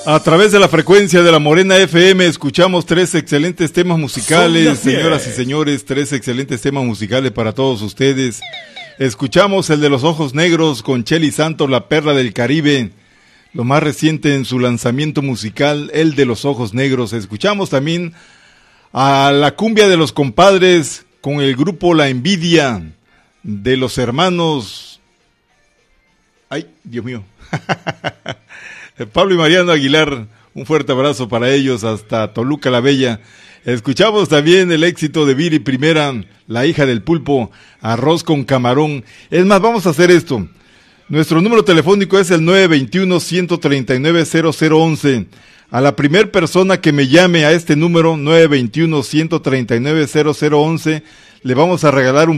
A través de la frecuencia de la Morena FM escuchamos tres excelentes temas musicales, señoras y señores, tres excelentes temas musicales para todos ustedes. Escuchamos el de Los Ojos Negros con Chely Santos, la perla del Caribe, lo más reciente en su lanzamiento musical, el de Los Ojos Negros. Escuchamos también a la cumbia de los compadres con el grupo La Envidia de los hermanos... ¡Ay, Dios mío! Pablo y Mariano Aguilar, un fuerte abrazo para ellos hasta Toluca la Bella. Escuchamos también el éxito de Viri Primera, La Hija del Pulpo, Arroz con Camarón. Es más, vamos a hacer esto. Nuestro número telefónico es el 921-139-0011. A la primer persona que me llame a este número, 921-139-0011, le vamos a regalar un